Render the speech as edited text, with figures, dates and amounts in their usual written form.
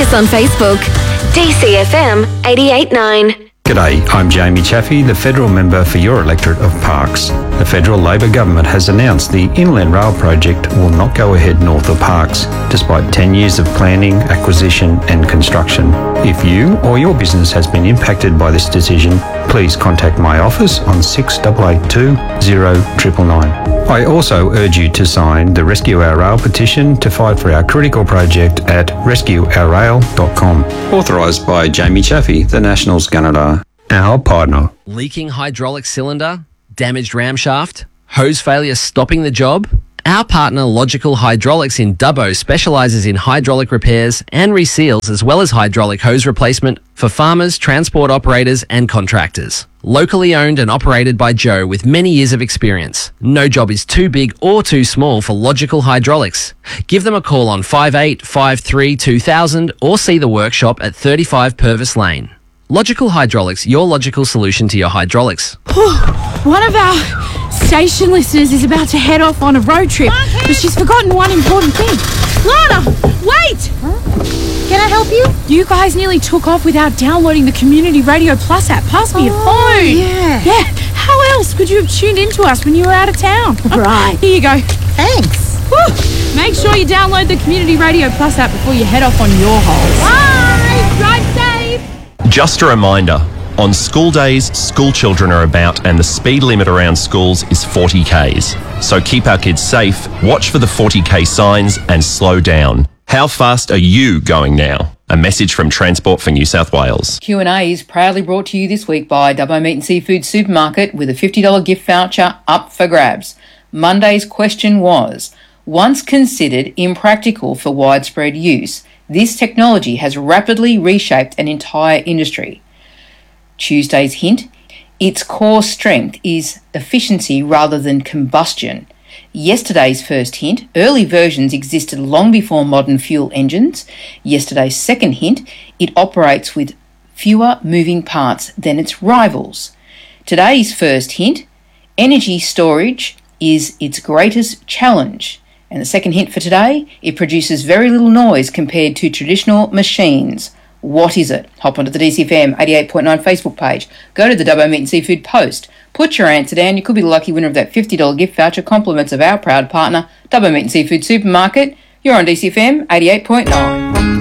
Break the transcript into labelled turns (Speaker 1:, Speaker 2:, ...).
Speaker 1: us on Facebook. DCFM 88.9.
Speaker 2: G'day, I'm Jamie Chaffey, the federal member for your electorate of Parkes. The federal Labor government has announced the Inland Rail project will not go ahead north of Parkes, despite 10 years of planning, acquisition and construction. If you or your business has been impacted by this decision, please contact my office on 6882 0999. I also urge you to sign the Rescue Our Rail petition to fight for our critical project at rescueourrail.com. Authorised by Jamie Chaffey, the Nationals Gunnedah, our partner.
Speaker 3: Leaking hydraulic cylinder? Damaged ram shaft? Hose failure stopping the job? Our partner Logical Hydraulics in Dubbo specialises in hydraulic repairs and reseals as well as hydraulic hose replacement for farmers, transport operators and contractors. Locally owned and operated by Joe with many years of experience. No job is too big or too small for Logical Hydraulics. Give them a call on 5853 2000 or see the workshop at 35 Purvis Lane. Logical Hydraulics, your logical solution to your hydraulics.
Speaker 4: One of our station listeners is about to head off on a road trip, but she's forgotten one important thing. Lana, wait!
Speaker 5: Huh? Can I help you?
Speaker 4: You guys nearly took off without downloading the Community Radio Plus app. Pass me your phone.
Speaker 5: Yeah.
Speaker 4: Yeah. How else could you have tuned into us when you were out of town?
Speaker 5: Right.
Speaker 4: Here you go.
Speaker 5: Thanks.
Speaker 4: Woo. Make sure you download the Community Radio Plus app before you head off on your holes.
Speaker 5: Bye.
Speaker 4: Drive safe.
Speaker 6: Just a reminder, on school days, school children are about and the speed limit around schools is 40 Ks. So keep our kids safe, watch for the 40 K signs and slow down. How fast are you going now? A message from Transport for New South Wales.
Speaker 7: Q&A is proudly brought to you this week by Dubbo Meat and Seafood Supermarket with a $50 gift voucher up for grabs. Monday's question was, once considered impractical for widespread use, this technology has rapidly reshaped an entire industry. Tuesday's hint, its core strength is efficiency rather than combustion. Yesterday's first hint, early versions existed long before modern fuel engines. Yesterday's second hint, it operates with fewer moving parts than its rivals. Today's first hint, energy storage is its greatest challenge. And the second hint for today, it produces very little noise compared to traditional machines. What is it? Hop onto the DCFM 88.9 Facebook page. Go to the Dubbo Meat and Seafood post. Put your answer down. You could be the lucky winner of that $50 gift voucher, compliments of our proud partner, Dubbo Meat and Seafood Supermarket. You're on DCFM 88.9.